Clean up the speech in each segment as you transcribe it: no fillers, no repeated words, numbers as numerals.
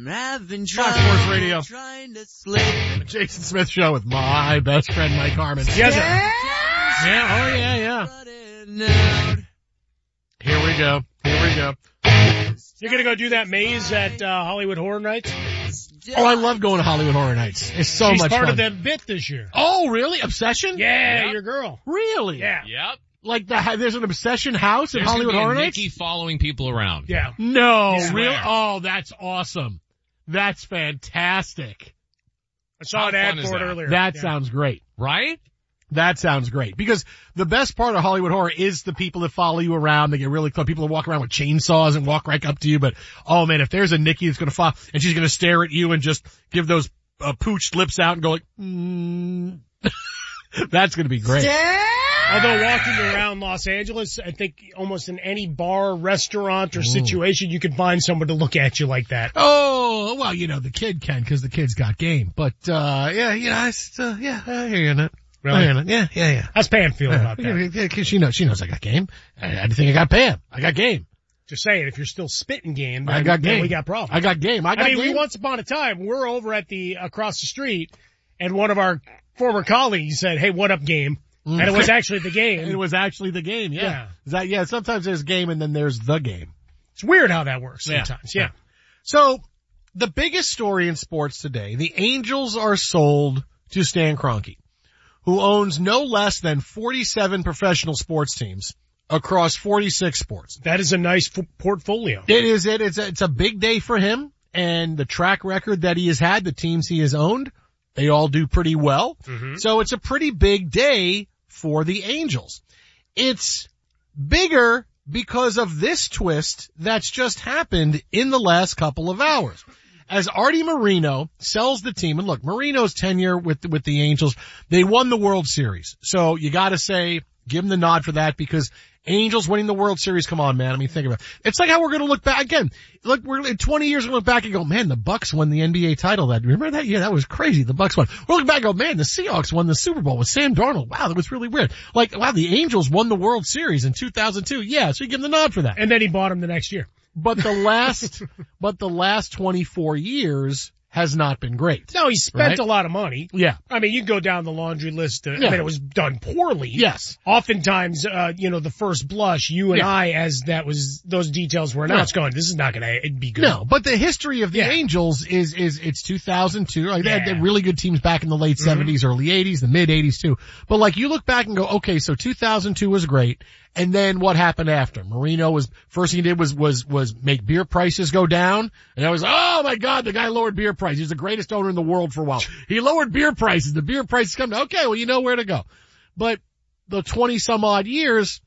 I'm having Fox Sports Radio. trying to sleep. The Jason Smith Show with my best friend Mike Harmon. Yes, sir. Yeah. Here we go. You're going to go do that maze at Hollywood Horror Nights? Oh, I love going to Hollywood Horror Nights. It's so She's much fun. part of that bit this year. Oh, really? Obsession? Yeah, your girl. Really? Yeah. Yep. Like there's an Obsession house at There's Hollywood gonna Horror be a Nights? Nikki following people around. Yeah. No, Yeah. really? Oh, that's awesome. That's fantastic. I saw How an ad fun is for it that? earlier. That Yeah. sounds great. Right? That sounds great. Because the best part of Hollywood Horror is the people that follow you around. They get really close. People that walk around with chainsaws and walk right up to you. But, oh man, if there's a Nikki that's going to follow, and she's going to stare at you and just give those pooched lips out and go like, that's going to be great. Although walking around Los Angeles, I think almost in any bar, restaurant, or situation, you can find someone to look at you like that. Oh, well, the kid can because the kid's got game. But, I hear you on it. Really? I hear it. Yeah. How's Pam feeling about that? Yeah, 'cause she knows I got game. I think I got Pam. I got game. Just saying, if you're still spitting game, then, I got game. then we got problems. I got game. I mean, we once upon a time, we're over at across the street, and one of our former colleagues said, "Hey, what up, game?" And it was actually the game. It was actually the game, yeah. Sometimes there's game and then there's the game. It's weird how that works sometimes, yeah. So, the biggest story in sports today, the Angels are sold to Stan Kroenke, who owns no less than 47 professional sports teams across 46 sports. That is a nice portfolio. It is. It's a big day for him, and the track record that he has had, the teams he has owned, they all do pretty well. Mm-hmm. So it's a pretty big day for the Angels. It's bigger because of this twist that's just happened in the last couple of hours. As Artie Moreno sells the team, and look, Moreno's tenure with the Angels, they won the World Series. So you gotta say, give him the nod for that because Angels winning the World Series, come on, man. I mean, think about it. It's like how we're going to look back again. Look, we're in 20 years, we'll look back and go, man, the Bucks won the NBA title. Remember that? Yeah, that was crazy. The Bucks won. We'll look back and go, man, the Seahawks won the Super Bowl with Sam Darnold. Wow, that was really weird. Like, wow, the Angels won the World Series in 2002. Yeah, so you give them the nod for that. And then he bought him the next year. But the last 24 years has not been great. No, he spent Right? a lot of money. Yeah. I mean, you go down the laundry list. I Yeah. mean, it was done poorly. Yes. Oftentimes, the first blush, you and Yeah. I, as those details were announced, going, this is not going to be good. No, but the history of the Yeah. Angels is it's 2002. Like, they Yeah. had really good teams back in the late 70s, early 80s, the mid 80s too. But like you look back and go, okay, so 2002 was great. And then what happened after? First thing he did was make beer prices go down. And I was, oh my God, the guy lowered beer prices. He's the greatest owner in the world for a while. He lowered beer prices. The beer prices come down. Okay, well, you know where to go. But the 20 some odd years,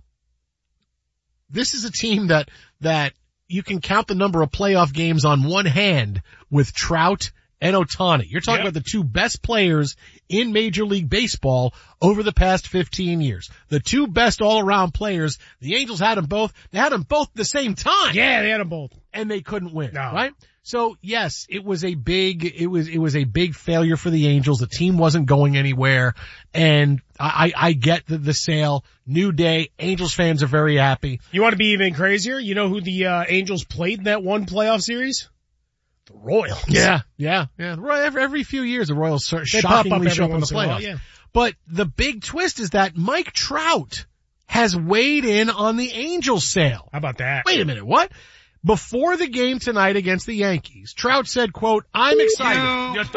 this is a team that you can count the number of playoff games on one hand with Trout and Ohtani. You're talking Yep. about the two best players in Major League Baseball over the past 15 years. The two best all-around players. The Angels had them both. They had them both at the same time. Yeah, they had them both. And they couldn't win. No. Right? So yes, it was a big failure for the Angels. The team wasn't going anywhere. And I get the sale. New day. Angels fans are very happy. You want to be even crazier? You know who the Angels played in that one playoff series? The Royals. Yeah. Every few years, the Royals They pop up shockingly every show up in the once in a while, playoffs. yeah. But the big twist is that Mike Trout has weighed in on the Angels sale. How about that? Wait a minute, what? Before the game tonight against the Yankees, Trout said, quote, I'm excited.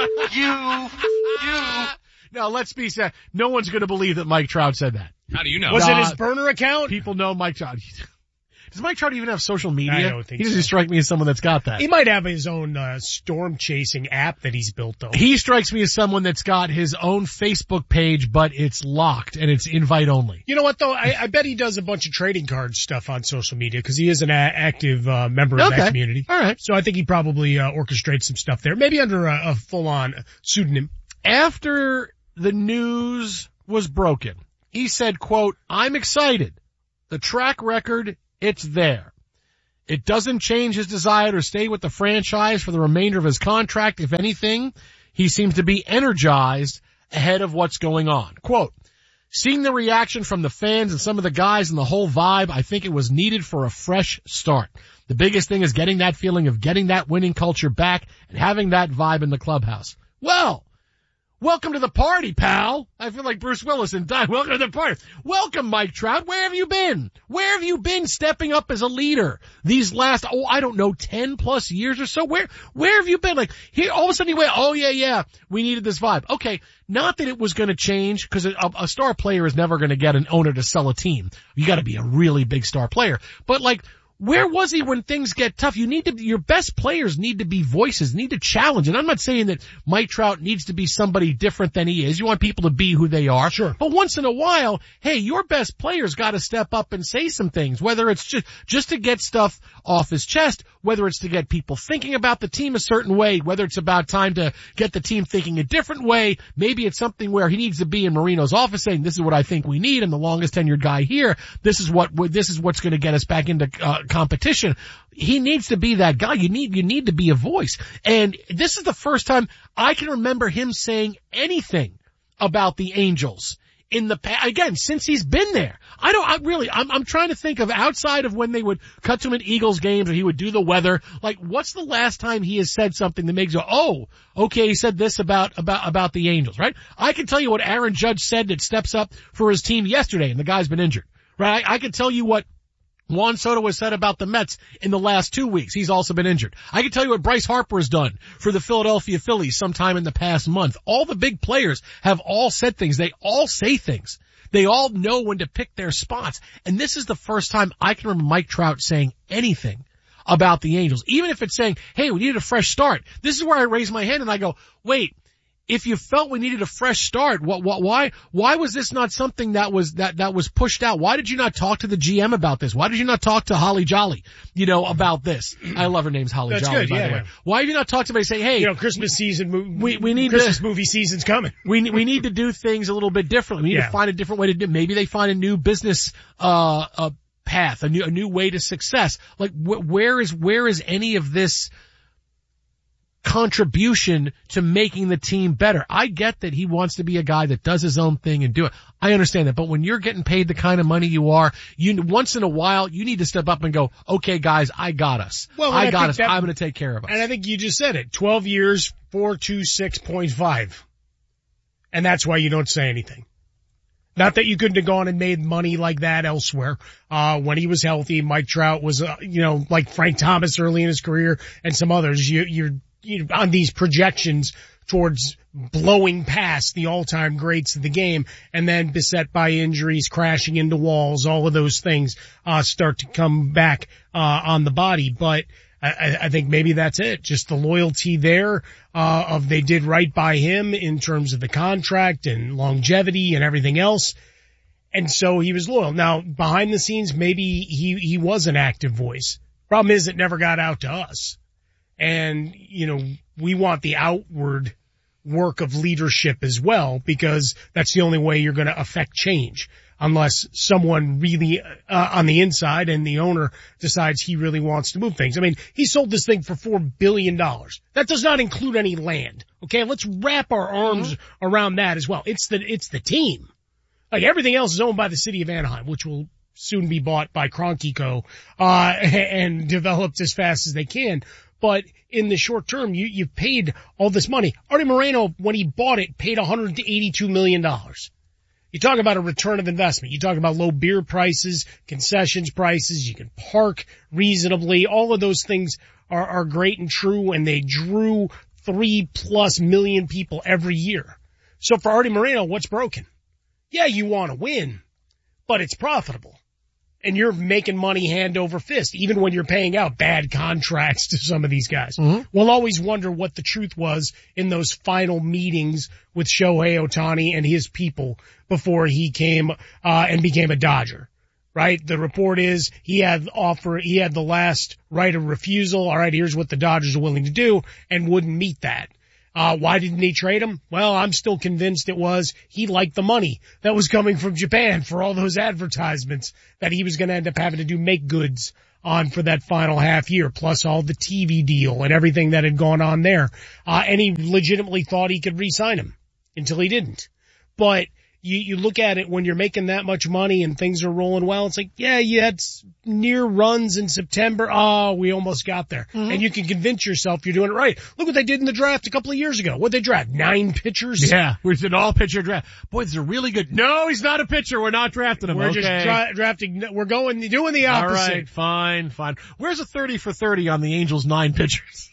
No, let's be sad. No one's going to believe that Mike Trout said that. How do you know? Was it his burner account? People know Mike Trout. Does Mike Trout even have social media? I don't think He doesn't so. strike me as someone that's got that. He might have his own storm chasing app that he's built though. He strikes me as someone that's got his own Facebook page, but it's locked and it's invite only. You know what though? I bet he does a bunch of trading card stuff on social media because he is an active member of that community. All right. So I think he probably orchestrates some stuff there, maybe under a full-on pseudonym. After the news was broken, he said, quote, I'm excited. The track record, it's there. It doesn't change his desire to stay with the franchise for the remainder of his contract. If anything, he seems to be energized ahead of what's going on. Quote, seeing the reaction from the fans and some of the guys and the whole vibe, I think it was needed for a fresh start. The biggest thing is getting that feeling of getting that winning culture back and having that vibe in the clubhouse. Well, welcome to the party, pal. I feel like Bruce Willis in Die. Welcome to the party. Welcome, Mike Trout. Where have you been? Where have you been stepping up as a leader these last, 10 plus years or so? Where have you been? Like, here, all of a sudden you went, we needed this vibe. Okay, not that it was going to change, because a star player is never going to get an owner to sell a team. You got to be a really big star player. But like, where was he when things get tough? Your best players need to be voices, need to challenge. And I'm not saying that Mike Trout needs to be somebody different than he is. You want people to be who they are. Sure. But once in a while, hey, your best players got to step up and say some things, whether it's just to get stuff off his chest, whether it's to get people thinking about the team a certain way, whether it's about time to get the team thinking a different way. Maybe it's something where he needs to be in Marino's office saying, this is what I think we need. I'm the longest tenured guy here. This is what's going to get us back into competition. He needs to be that guy. You need to be a voice. And this is the first time I can remember him saying anything about the Angels in the past, again, since he's been there. I'm trying to think of outside of when they would cut to him at Eagles games or he would do the weather. Like, what's the last time he has said something that makes you, he said this about the Angels, right? I can tell you what Aaron Judge said that steps up for his team yesterday, and the guy's been injured, right? I can tell you what Juan Soto has said about the Mets in the last 2 weeks. He's also been injured. I can tell you what Bryce Harper has done for the Philadelphia Phillies sometime in the past month. All the big players have all said things. They all say things. They all know when to pick their spots. And this is the first time I can remember Mike Trout saying anything about the Angels. Even if it's saying, hey, we needed a fresh start. This is where I raise my hand and I go, wait, if you felt we needed a fresh start, why was this not something that was pushed out? Why did you not talk to the GM about this? Why did you not talk to Holly Jolly, about this? I love her name's Holly That's Jolly, good, by the way. Why have you not talked to me and say, hey, Christmas season, we need Christmas movie season's coming. We need to do things a little bit differently. We need to find a different way to do. Maybe they find a new business, path, a new way to success. Like, where is any of this contribution to making the team better? I get that he wants to be a guy that does his own thing and do it. I understand that. But when you're getting paid the kind of money you are, once in a while, you need to step up and go, okay, guys, I got us. I got us. I'm going to take care of us. And I think you just said it. 12 years, 426.5. And that's why you don't say anything. Not that you couldn't have gone and made money like that elsewhere. When he was healthy, Mike Trout was, like Frank Thomas early in his career and some others, you're on these projections towards blowing past the all-time greats of the game, and then beset by injuries, crashing into walls, all of those things start to come back on the body. But I think maybe that's it. Just the loyalty there of they did right by him in terms of the contract and longevity and everything else. And so he was loyal. Now, behind the scenes, maybe he was an active voice. Problem is, it never got out to us. And, we want the outward work of leadership as well, because that's the only way you're going to affect change, unless someone really, on the inside and the owner decides he really wants to move things. I mean, he sold this thing for $4 billion. That does not include any land. Okay. Let's wrap our arms around that as well. It's the team. Like, everything else is owned by the city of Anaheim, which will soon be bought by Kroenke Co., and developed as fast as they can. But in the short term, you've paid all this money. Artie Moreno, when he bought it, paid $182 million. You talk about a return of investment. You talk about low beer prices, concessions prices. You can park reasonably. All of those things are great and true, and they drew 3+ million people every year. So for Artie Moreno, what's broken? Yeah, you want to win, but it's profitable. And you're making money hand over fist, even when you're paying out bad contracts to some of these guys. Mm-hmm. We'll always wonder what the truth was in those final meetings with Shohei Ohtani and his people before he came and became a Dodger, right? The report is he had the last right of refusal. All right, here's what the Dodgers are willing to do, and wouldn't meet that. Why didn't he trade him? Well, I'm still convinced it was he liked the money that was coming from Japan for all those advertisements that he was going to end up having to do make goods on for that final half year, plus all the TV deal and everything that had gone on there. And he legitimately thought he could re-sign him until he didn't. But you look at it when you're making that much money and things are rolling well. It's like, yeah, you had near runs in September. Oh, we almost got there. Mm-hmm. And you can convince yourself you're doing it right. Look what they did in the draft a couple of years ago. What'd they draft? 9 pitchers? Yeah, we did an all-pitcher draft. Boy, this is a really good. No, he's not a pitcher. We're not drafting him. We're just drafting. We're doing the opposite. All right, fine. Where's a 30 for 30 on the Angels' 9 pitchers?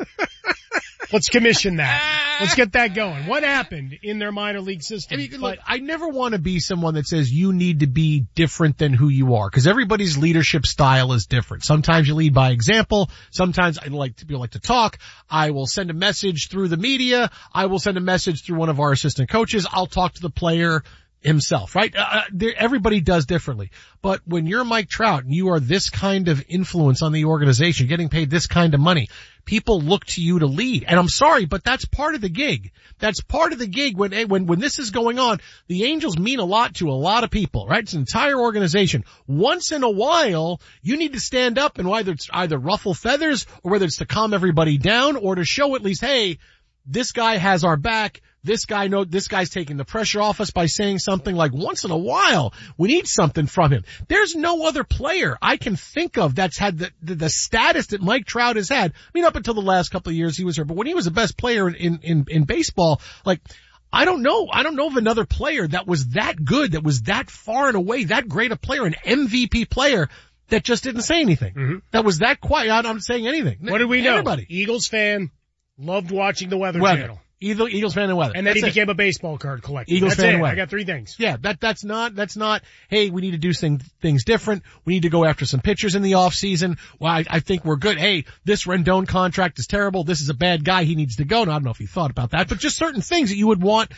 Let's commission that. Let's get that going. What happened in their minor league system? I mean, look, I never want to be someone that says you need to be different than who you are, because everybody's leadership style is different. Sometimes you lead by example. Sometimes people like to talk. I will send a message through the media. I will send a message through one of our assistant coaches. I'll talk to the player himself, right? Everybody does differently. But when you're Mike Trout and you are this kind of influence on the organization, getting paid this kind of money, people look to you to lead. And I'm sorry, but that's part of the gig. That's part of the gig when this is going on. The Angels mean a lot to a lot of people, right? It's an entire organization. Once in a while, you need to stand up and whether it's either ruffle feathers or whether it's to calm everybody down or to show at least, hey, this guy has our back. This guy's taking the pressure off us by saying something like, once in a while, we need something from him. There's no other player I can think of that's had the status that Mike Trout has had. I mean, up until the last couple of years he was here, but when he was the best player in baseball, like, I don't know of another player that was that good, that was that far and away, that great a player, an MVP player, that just didn't say anything. Mm-hmm. That was that quiet, not saying anything. What did we know? Everybody. Eagles fan, loved watching the Weather Channel. Eagles fan and weather. And then he became a baseball card collector. Eagles fan and weather. I got 3 things. Yeah, that's not, hey, we need to do things different. We need to go after some pitchers in the off season. Well, I think we're good. Hey, this Rendon contract is terrible. This is a bad guy. He needs to go. No, I don't know if you thought about that, but just certain things that you would want,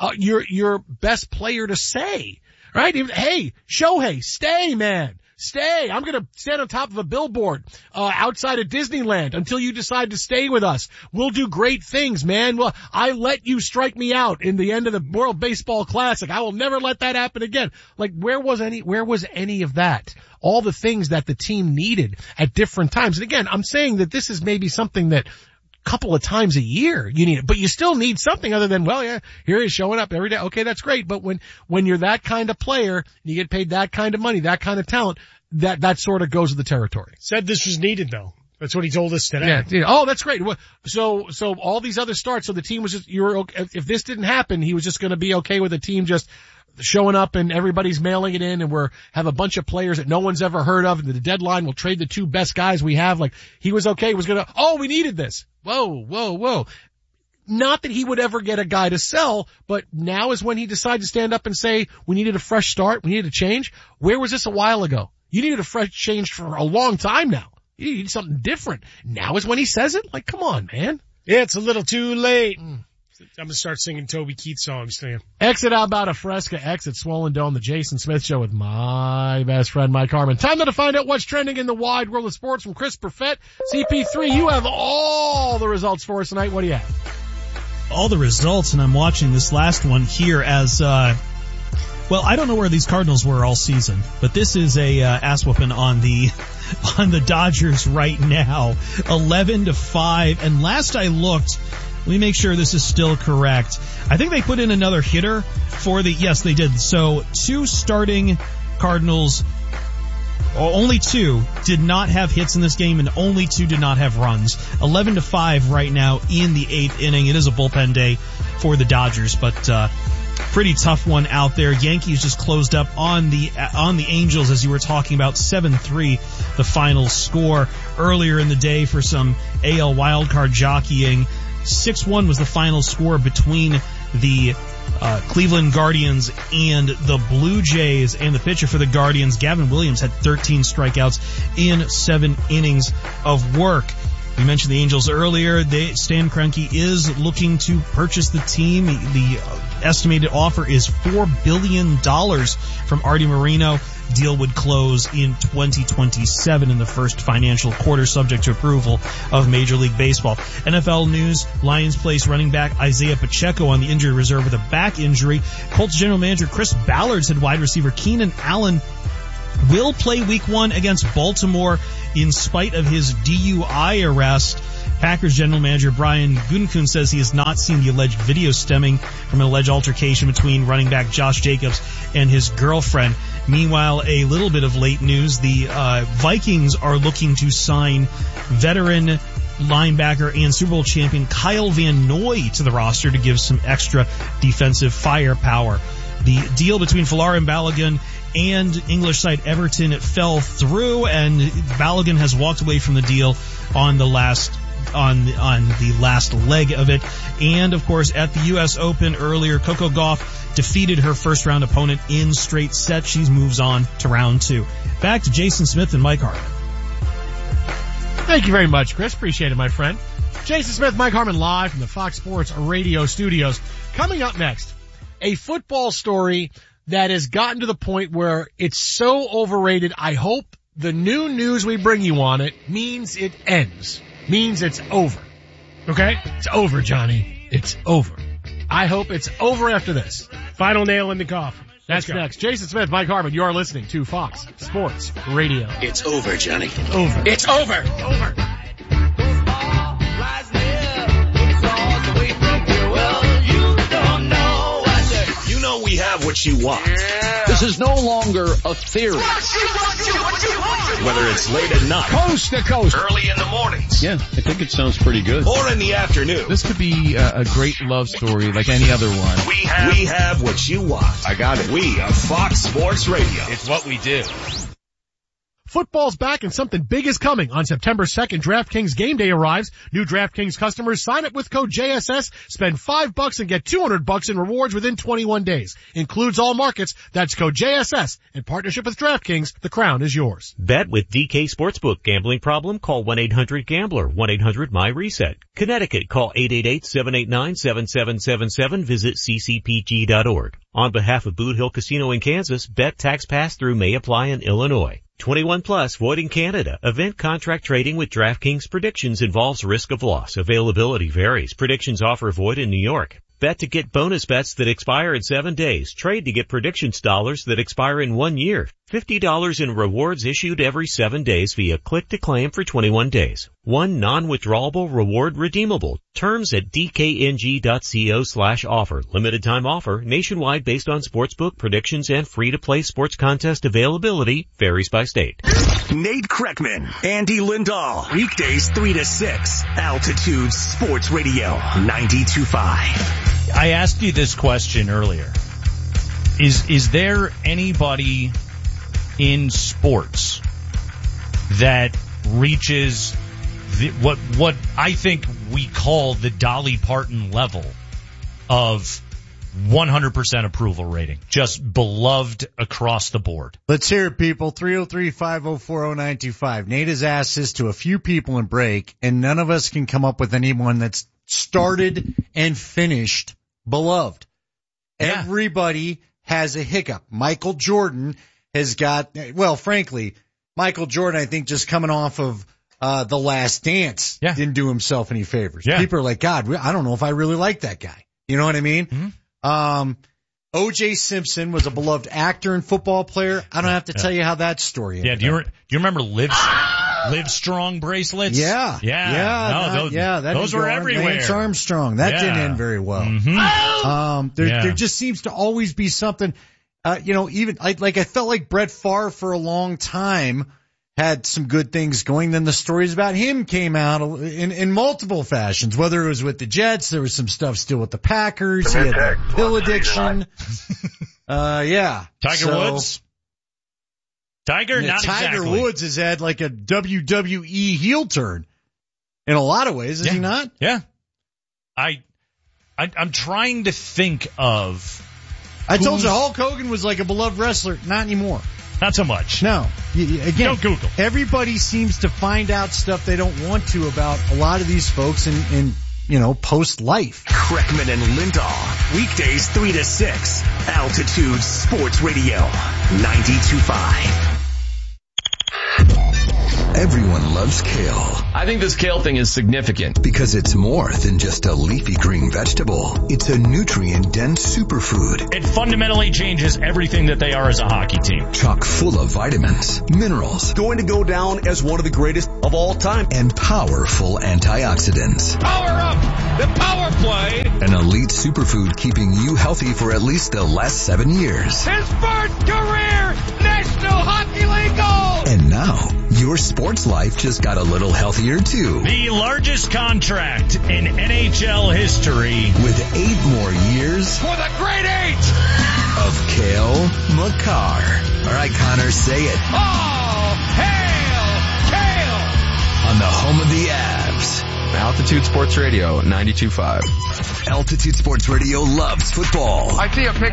your best player to say, right? Hey, Shohei, stay, man. Stay. I'm going to stand on top of a billboard outside of Disneyland until you decide to stay with us. We'll do great things, man. Well, I let you strike me out in the end of the World Baseball Classic. I will never let that happen again. Like, where was any of that? All the things that the team needed at different times. And again, I'm saying that this is maybe something that couple of times a year you need it, but you still need something other than, well, yeah, here he is showing up every day. Okay, that's great. But when you're that kind of player, and you get paid that kind of money, that kind of talent, that sort of goes with the territory. Said this was needed though. That's what he told us today. Yeah. Oh, that's great. So all these other starts, so the team was just, if this didn't happen, he was just going to be okay with the team just showing up and everybody's mailing it in and have a bunch of players that no one's ever heard of and the deadline will trade the 2 best guys we have. Like, he was okay. He was we needed this. Whoa. Not that he would ever get a guy to sell, but now is when he decided to stand up and say, we needed a fresh start. We needed a change. Where was this a while ago? You needed a fresh change for a long time now. You need something different. Now is when he says it? Like, come on, man. Yeah, it's a little too late. I'm going to start singing Toby Keith songs to you. Exit out about a Fresca, exit Swollen Dome, the Jason Smith Show with my best friend, Mike Harmon. Time now to find out what's trending in the wide world of sports from Chris Perfett. CP3, you have all the results for us tonight. What do you have? All the results, and I'm watching this last one here as, well, I don't know where these Cardinals were all season, but this is a ass whooping on the Dodgers right now. 11-5, and last I looked, let me make sure this is still correct. I think they put in another hitter yes, they did. So 2 starting Cardinals, only 2 did not have hits in this game and only 2 did not have runs. 11-5 right now in the 8th inning. It is a bullpen day for the Dodgers, but, pretty tough one out there. Yankees just closed up on the Angels, as you were talking about, 7-3, the final score. Earlier in the day for some AL wildcard jockeying, 6-1 was the final score between the Cleveland Guardians and the Blue Jays, and the pitcher for the Guardians, Gavin Williams, had 13 strikeouts in 7 innings of work. We mentioned the Angels earlier. Stan Kroenke is looking to purchase the team. The estimated offer is $4 billion from Artie Moreno. Deal would close in 2027 in the first financial quarter, subject to approval of Major League Baseball. NFL news, Lions place running back Isaiah Pacheco on the injury reserve with a back injury. Colts general manager Chris Ballard said wide receiver Keenan Allen will play week 1 against Baltimore in spite of his DUI arrest. Packers general manager Brian Gutekunst says he has not seen the alleged video stemming from an alleged altercation between running back Josh Jacobs and his girlfriend. Meanwhile, a little bit of late news. The Vikings are looking to sign veteran linebacker and Super Bowl champion Kyle Van Noy to the roster to give some extra defensive firepower. The deal between Folarin Balogun and English side Everton fell through, and Balogun has walked away from the deal on the last leg of it. And of course, at the U.S. Open earlier, Coco Gauff defeated her first round opponent in straight sets. She moves on to round 2. Back to Jason Smith and Mike Harmon. Thank you very much, Chris. Appreciate it, my friend. Jason Smith, Mike Harmon, live from the Fox Sports Radio studios. Coming up next, a football story that has gotten to the point where it's so overrated. I hope the new news we bring you on it means it ends. Means it's over. Okay? It's over, Johnny. It's over. I hope it's over after this. Final nail in the coffin. That's next. Jason Smith, Mike Harmon, you are listening to Fox Sports Radio. It's over, Johnny. Over. It's over. Over. You know we have what you want. This is no longer a theory. Whether it's late at night, Coast to coast, early in the mornings, Yeah, I think it sounds pretty good. or in the afternoon, This could be a great love story like any other one. we have what you want. I got it. We are Fox Sports Radio. It's what we do. Football's back and something big is coming. On September 2nd, DraftKings Game Day arrives. New DraftKings customers sign up with code JSS, spend $5 and get $200 in rewards within 21 days. Includes all markets. That's code JSS. In partnership with DraftKings, the crown is yours. Bet with DK Sportsbook. Gambling problem? Call 1-800-GAMBLER. 1-800-MY-RESET. Connecticut, call 888-789-7777. Visit ccpg.org. On behalf of Boot Hill Casino in Kansas, bet tax pass-through may apply in Illinois. 21 plus, void in Canada. Event contract trading with DraftKings predictions involves risk of loss. Availability varies. Predictions offer void in New York. Bet to get bonus bets that expire in 7 days. Trade to get predictions dollars that expire in 1 year. $50 in rewards issued every 7 days via click to claim for 21 days. One non-withdrawable reward redeemable. Terms at dkng.co/offer. Limited time offer. Nationwide based on sportsbook predictions and free-to-play sports contest availability. Varies by state. Nate Kreckman, Andy Lindahl. Weekdays 3 to 6. Altitude Sports Radio 92.5. I asked you this question earlier. Is there anybody in sports that reaches what I think we call the Dolly Parton level of 100% approval rating, just beloved across the board? Let's hear it, people. 303-504-0925. Nate has asked this to a few people in break, and none of us can come up with anyone that's started and finished beloved. Yeah. Everybody has a hiccup. Michael Jordan has got, well, frankly, Michael Jordan, I think, just coming off of The Last Dance, didn't do himself any favors. Yeah. People are like, God, I don't know if I really like that guy. You know what I mean? Mm-hmm. O.J. Simpson was a beloved actor and football player. I don't have to tell you how that story ended. Do you remember Live Strong bracelets? Yeah. Those were everywhere. Lance Armstrong. That didn't end very well. Mm-hmm. There just seems to always be something, even I felt like Brett Favre for a long time had some good things going. Then the stories about him came out in multiple fashions, whether it was with the Jets, there was some stuff still with the Packers. He had that pill addiction. Tiger Woods? Tiger Woods has had like a WWE heel turn in a lot of ways, is he not? Yeah. I'm trying to think of. I told you Hulk Hogan was like a beloved wrestler. Not anymore. Not so much. No. Again, don't Google. Everybody seems to find out stuff they don't want to about a lot of these folks in post-life. Kreckman and Lindahl. Weekdays 3 to 6. Altitude Sports Radio 92.5. Everyone loves kale. I think this kale thing is significant. Because it's more than just a leafy green vegetable. It's a nutrient-dense superfood. It fundamentally changes everything that they are as a hockey team. Chock full of vitamins, minerals. Going to go down as one of the greatest of all time. And powerful antioxidants. Power up! The power play! An elite superfood keeping you healthy for at least the last 7 years. His first career National Hockey League goal! And now, your sports life just got a little healthier too. The largest contract in NHL history. With 8 more years. For the great 8! Of Cale Makar. All right, Connor, say it. Oh, hail Cale! On the home of the Avs. Altitude Sports Radio 92.5. Altitude Sports Radio loves football. I see a picture.